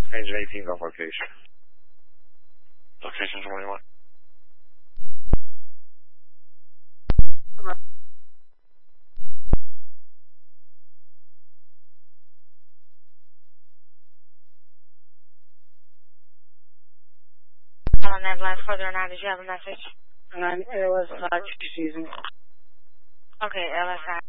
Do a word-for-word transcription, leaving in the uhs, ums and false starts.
Engine eighteen off location. Location twenty-one. On that line further now, did you have a message? Um, it was uh, two seasons. Okay, L S I.